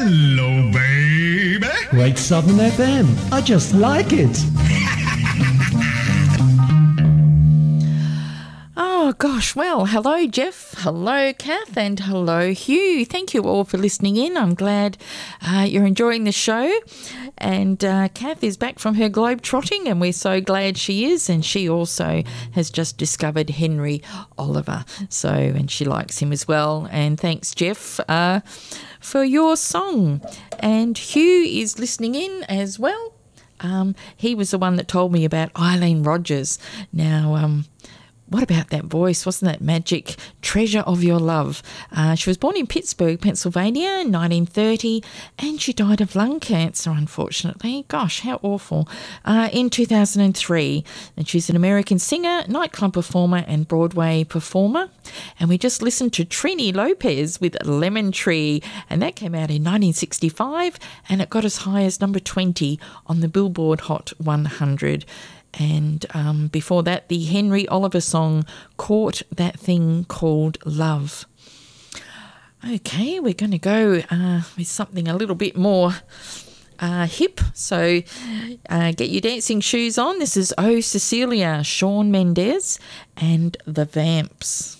Hello, baby. Great Southern FM. I just like it. Oh, gosh. Well, hello, Jeff. Hello, Kath. And hello, Hugh. Thank you all for listening in. I'm glad you're enjoying the show. And Kath is back from her globe trotting, and we're so glad she is. And she also has just discovered Henry Oliver. And she likes him as well. And thanks, Jeff, for your song. And Hugh is listening in as well. He was the one that told me about Eileen Rogers. Now, what about that voice? Wasn't that magic? Treasure of Your Love. She was born in Pittsburgh, Pennsylvania in 1930, and she died of lung cancer, unfortunately. Gosh, how awful. In 2003. And she's an American singer, nightclub performer, and Broadway performer. And we just listened to Trini Lopez with Lemon Tree, and that came out in 1965, and it got as high as number 20 on the Billboard Hot 100. And before that, the Henry Oliver song, Caught That Thing Called Love. Okay, we're going to go with something a little bit more hip. So get your dancing shoes on. This is Oh Cecilia, Shawn Mendes and the Vamps.